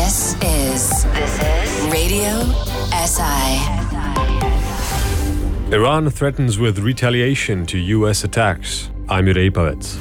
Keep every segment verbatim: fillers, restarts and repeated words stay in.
This is this is Radio S I. Iran threatens with retaliation to U S attacks. I'm Juraj Pavec.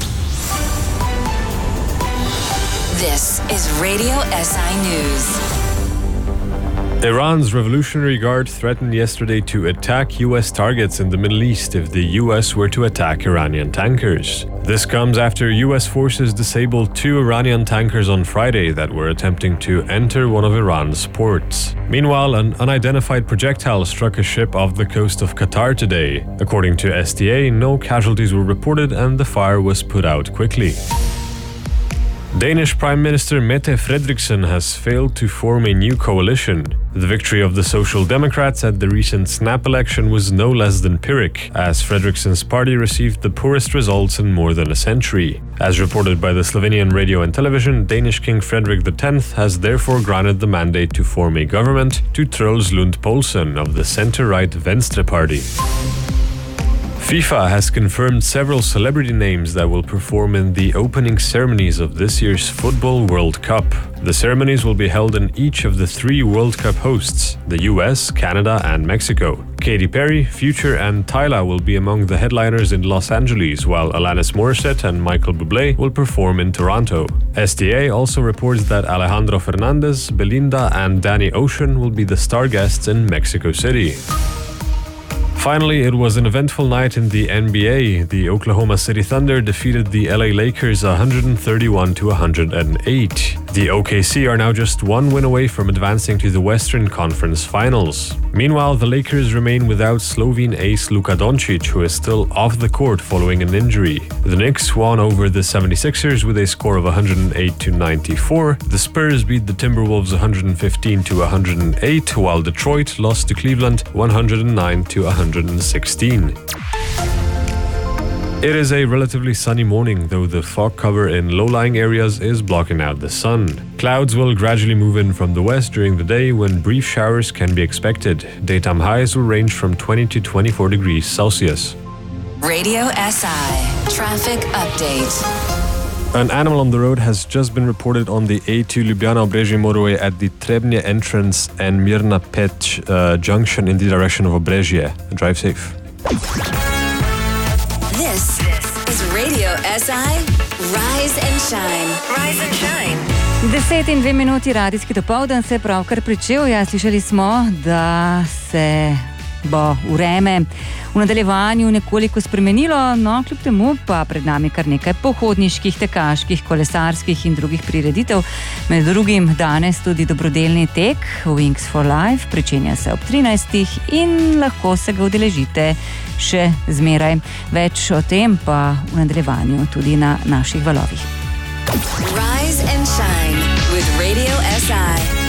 This is Radio S I News. Iran's Revolutionary Guard threatened yesterday to attack U S targets in the Middle East if the U S were to attack Iranian tankers. This comes after U S forces disabled two Iranian tankers on Friday that were attempting to enter one of Iran's ports. Meanwhile, an unidentified projectile struck a ship off the coast of Qatar today. According to S D A, no casualties were reported and the fire was put out quickly. Danish Prime Minister Mette Frederiksen has failed to form a new coalition. The victory of the Social Democrats at the recent snap election was no less than Pyrrhic, as Frederiksen's party received the poorest results in more than a century. As reported by the Slovenian radio and television, Danish King Frederick the tenth has therefore granted the mandate to form a government to Truls Lund Poulsen of the centre-right Venstre party. FIFA has confirmed several celebrity names that will perform in the opening ceremonies of this year's Football World Cup. The ceremonies will be held in each of the three World Cup hosts, the U S, Canada and Mexico. Katy Perry, Future and Tyla will be among the headliners in Los Angeles, while Alanis Morissette and Michael Bublé will perform in Toronto. S D A also reports that Alejandro Fernandez, Belinda and Danny Ocean will be the star guests in Mexico City. Finally, it was an eventful night in the N B A. The Oklahoma City Thunder defeated the L A Lakers one thirty-one to one oh eight. The O K C are now just one win away from advancing to the Western Conference Finals. Meanwhile, the Lakers remain without Slovene ace Luka Doncic, who is still off the court following an injury. The Knicks won over the seventy-sixers with a score of one oh eight to ninety-four. The Spurs beat the Timberwolves one fifteen to one oh eight, while Detroit lost to Cleveland one oh nine to one sixteen. It is a relatively sunny morning, though the fog cover in low-lying areas is blocking out the sun. Clouds will gradually move in from the west during the day when brief showers can be expected. Daytime highs will range from twenty to twenty-four degrees Celsius. Radio S I Traffic Update. An animal on the road has just been reported on the A two Ljubljana-Obrežje motorway at the Trebnje entrance and Mirna Peć uh, junction in the direction of Obrežje. Drive safe. This is Radio S I Rise and Shine. Rise and Shine. Deset in dve minuti radijski dopoldan se pravkar pričel. Ja, slišali smo, da se bo vreme v nadaljevanju nekoliko spremenilo, no kljub temu pa pred nami kar nekaj pohodniških, tekaških, kolesarskih in drugih prireditev. Med drugim danes tudi dobrodelni tek Wings for Life, pričenja se ob trinajstih in lahko se ga udeležite še zmeraj. Več o tem pa v nadaljevanju tudi na naših valovih. Rise and Shine with Radio S I.